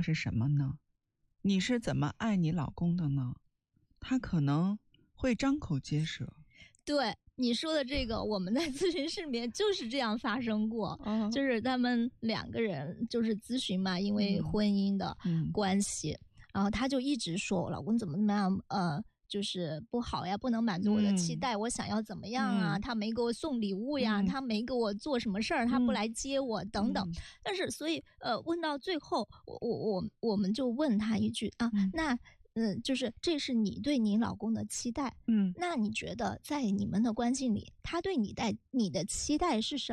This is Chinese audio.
是什么呢？你是怎么爱你老公的呢？他可能会张口结舌。 对，你说的这个，我们在咨询室里面就是这样发生过，就是他们2个人就是咨询嘛，因为婚姻的关系，然后他就一直说我老公怎么样，就是不好呀，不能满足我的期待，我想要怎么样啊？他没给我送礼物呀，他没给我做什么事儿，他不来接我等等。但是，所以问到最后，我们就问他一句啊，那就是这是你对你老公的期待，那你觉得在你们的关系里，他对你的期待是什么？